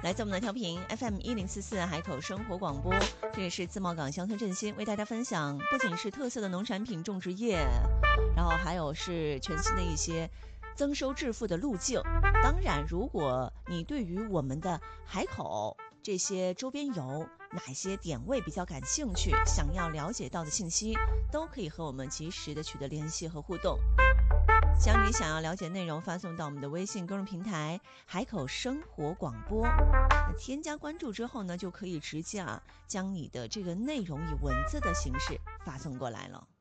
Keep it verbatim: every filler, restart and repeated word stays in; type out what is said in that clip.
来自我们的调频 F M 一零四四海口生活广播，这也是自贸港乡村振兴为大家分享，不仅是特色的农产品种植业，然后还有是全新的一些增收致富的路径。当然，如果你对于我们的海口这些周边游哪些点位比较感兴趣，想要了解到的信息，都可以和我们及时的取得联系和互动。将你想要了解内容发送到我们的微信公众平台海口生活广播，那添加关注之后呢，就可以直接啊将你的这个内容以文字的形式发送过来了。